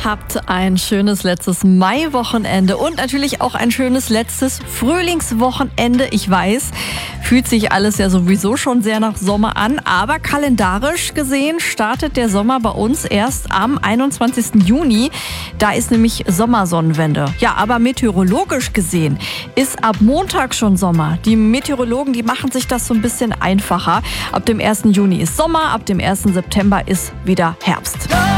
habt ein schönes letztes Maiwochenende und natürlich auch ein schönes letztes Frühlingswochenende. Ich weiß, fühlt sich alles ja sowieso schon sehr nach Sommer an, aber kalendarisch gesehen startet der Sommer bei uns erst am 21. Juni. Da ist nämlich Sommersonnenwende. Ja, aber meteorologisch gesehen ist ab Montag schon Sommer. Die Meteorologen, die machen sich das so ein bisschen einfacher. Ab dem 1. Juni ist Sommer, ab dem 1. September ist wieder Herbst.